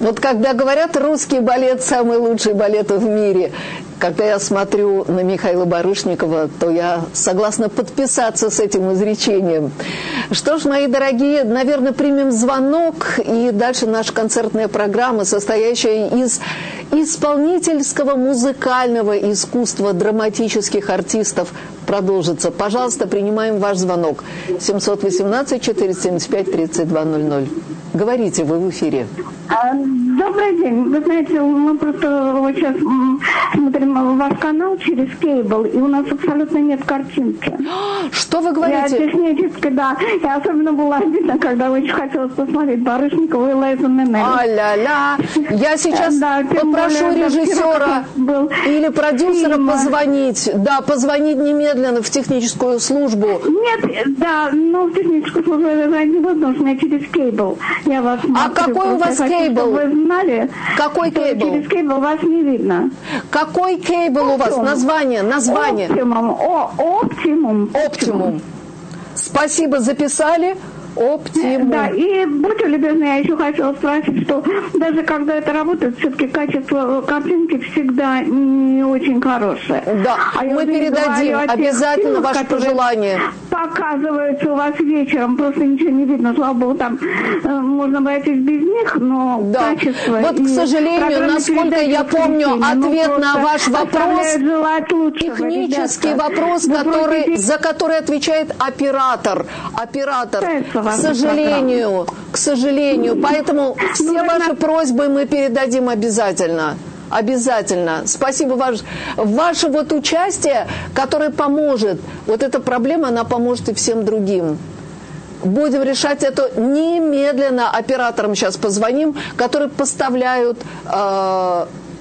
Вот когда говорят, русский балет самый лучший балет в мире, когда я смотрю на Михаила Барышникова, то я согласна подписаться с этим изречением. Что ж, мои дорогие, наверное, примем звонок, и дальше наша концертная программа, состоящая из исполнительского музыкального искусства драматических артистов, продолжится. Пожалуйста, принимаем ваш звонок. 718-475-3200. Говорите, вы в эфире. Добрый день. Вы знаете, мы просто вот сейчас смотрим ваш канал через кейбл, и у нас абсолютно нет картинки. Что вы говорите? Я технически, да. И особенно было обидно, когда очень хотелось посмотреть Барышникова и Лайзу Минелли. А-ля-ля. Я сейчас попрошу режиссера или продюсера позвонить. Да, позвонить немедленно в техническую службу. Нет, да, но в техническую службу я звонить не буду, потому что у меня через кейбл. Я вас а какой у вас кейбл? Вы знали, какой кейбл? Через кейбл вас не видно. Какой кейбл у вас? Название. Оптимум. Спасибо, записали. Оптимум. Да, и будьте любезны, я еще хотела спросить, что даже когда это работает, все-таки качество картинки всегда не очень хорошее. Да, мы передадим обязательно ваше пожелание. Показывается у вас вечером, просто ничего не видно, слава богу, там можно обойтись без них, но да. качество... Вот, к сожалению, насколько я помню, ответ на ваш вопрос, технический вопрос, за который отвечает оператор. К сожалению. Поэтому все ваши просьбы мы передадим обязательно. Обязательно. Спасибо. Ваше вот участие, которое поможет. Вот эта проблема, она поможет и всем другим. Будем решать это немедленно. Операторам сейчас позвоним, которые поставляют